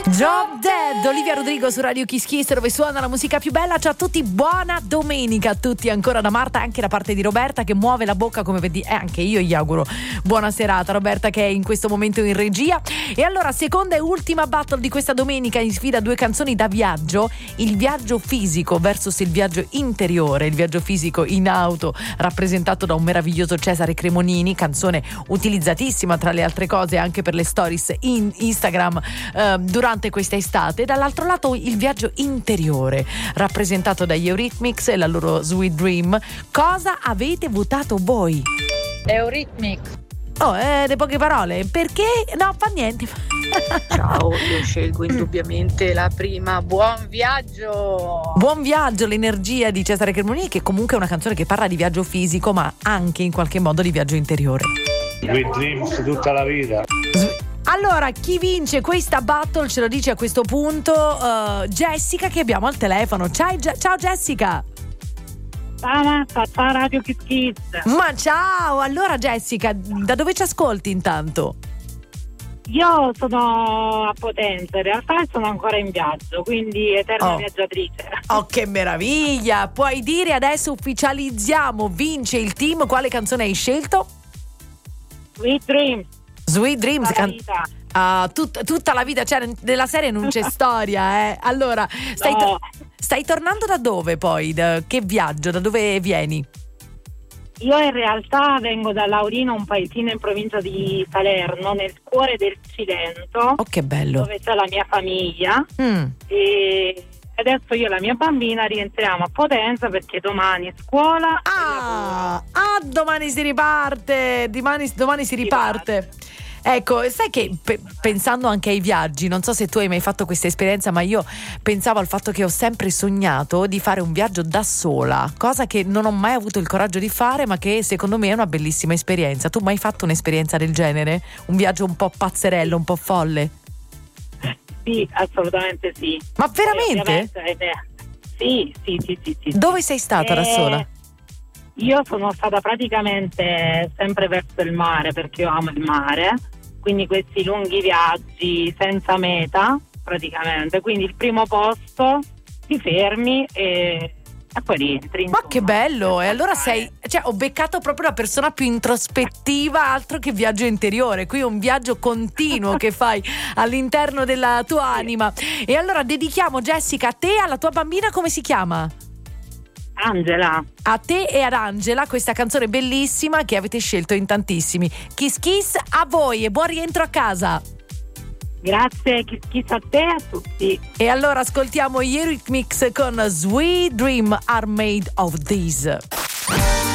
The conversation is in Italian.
Drop Dead, Olivia Rodrigo su Radio Kiss Kiss, dove suona la musica più bella. Ciao a tutti, buona domenica a tutti, ancora da Marta, anche da parte di Roberta che muove la bocca come vedi, anche io gli auguro buona serata. Roberta che è in questo momento in regia. E allora, seconda e ultima battle di questa domenica, in sfida due canzoni da viaggio: il viaggio fisico versus il viaggio interiore. Il viaggio fisico in auto, rappresentato da un meraviglioso Cesare Cremonini, canzone utilizzatissima tra le altre cose anche per le stories in Instagram durante questa estate. Dall'altro lato il viaggio interiore, rappresentato dagli Eurythmics e la loro Sweet Dream. Cosa avete votato voi? Eurythmics. Le poche parole, perché? No, fa niente. Ciao, io scelgo indubbiamente la prima. Buon viaggio! Buon viaggio, l'energia di Cesare Cremonini, che comunque è una canzone che parla di viaggio fisico ma anche in qualche modo di viaggio interiore. Sweet Dreams tutta la vita. Allora, chi vince questa battle ce lo dice a questo punto Jessica, che abbiamo al telefono. Ciao Jessica. Ciao Radio Kiss Kiss. Ma ciao, allora Jessica, da dove ci ascolti intanto? Io sono a Potenza, in realtà sono ancora in viaggio, quindi eterna viaggiatrice. Oh, che meraviglia! Puoi dire adesso, ufficializziamo, vince il team, quale canzone hai scelto? Sweet Dreams. Sweet Dreams, tutta la vita, cioè nella serie non c'è storia, eh. Allora, stai tornando da dove poi? Che viaggio? Da dove vieni? Io in realtà vengo da Laurino, un paesino in provincia di Salerno, nel cuore del Cilento. Oh, che bello! Dove c'è la mia famiglia. E adesso io e la mia bambina rientriamo a Potenza perché domani scuola. Domani si riparte. Domani si riparte. Ecco, sai che pensando anche ai viaggi, non so se tu hai mai fatto questa esperienza, ma io pensavo al fatto che ho sempre sognato di fare un viaggio da sola, cosa che non ho mai avuto il coraggio di fare, ma che secondo me è una bellissima esperienza. Tu hai mai fatto un'esperienza del genere? Un viaggio un po' pazzerello, un po' folle? Sì, assolutamente sì. Ma veramente? Sì. Dove sei stata da sola? Io sono stata praticamente sempre verso il mare, perché io amo il mare, quindi questi lunghi viaggi senza meta praticamente, quindi il primo posto ti fermi e poi rientri. Ma che bello! E allora ho beccato proprio la persona più introspettiva, altro che viaggio interiore. Qui è un viaggio continuo che fai all'interno della tua anima. E allora dedichiamo, Jessica, a te e alla tua bambina, come si chiama? Angela. A te e ad Angela questa canzone bellissima che avete scelto in tantissimi. Kiss Kiss a voi e buon rientro a casa. Grazie, Kiss Kiss a te e a tutti. E allora ascoltiamo gli Eurythmics con Sweet Dream Are Made of These.